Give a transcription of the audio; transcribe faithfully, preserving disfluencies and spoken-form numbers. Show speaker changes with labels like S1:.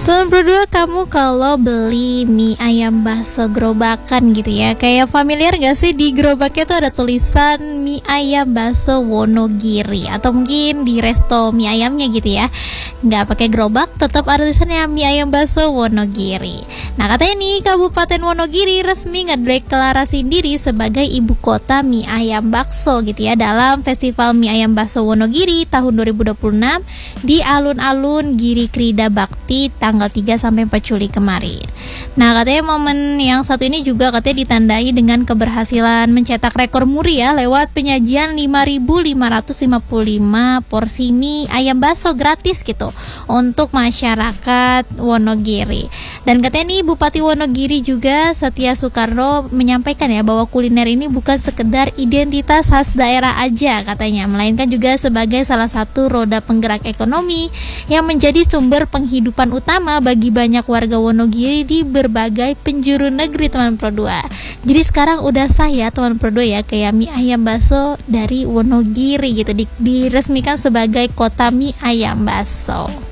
S1: Teman berdua, kamu kalau beli mie ayam bakso gerobakan gitu ya, kayak familiar gak sih di gerobaknya tuh ada tulisan mie ayam bakso Wonogiri, atau mungkin di resto mie ayamnya gitu ya, nggak pakai gerobak tetap ada tulisannya mie ayam bakso Wonogiri. Nah katanya nih Kabupaten Wonogiri resmi ngedeklarasi diri sebagai ibu kota mie ayam bakso gitu ya, dalam Festival Mie Ayam Bakso Wonogiri tahun dua ribu dua puluh enam di alun-alun Giri Krida Bakti tanggal tiga sampai empat Juli kemarin. Nah katanya momen yang satu ini juga katanya ditandai dengan keberhasilan mencetak rekor muri ya, lewat penyajian lima ribu lima ratus lima puluh lima porsi mie ayam bakso gratis gitu untuk masyarakat Wonogiri. Dan katanya nih Bupati Wonogiri juga Setia Soekarno menyampaikan ya bahwa kuliner ini bukan sekedar identitas khas daerah aja katanya, melainkan juga sebagai salah satu roda penggerak ekonomi yang menjadi sumber penghidupan utama bagi banyak warga Wonogiri di berbagai penjuru negeri teman Pro dua. Jadi sekarang udah sah ya teman Pro dua ya, kayak mie ayam bakso dari Wonogiri gitu di, diresmikan sebagai kota mie ayam bakso.